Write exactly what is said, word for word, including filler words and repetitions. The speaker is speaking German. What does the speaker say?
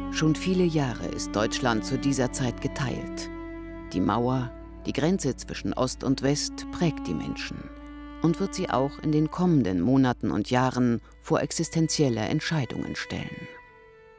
Schon viele Jahre ist Deutschland zu dieser Zeit geteilt. Die Mauer, die Grenze zwischen Ost und West, prägt die Menschen und wird sie auch in den kommenden Monaten und Jahren vor existenzielle Entscheidungen stellen.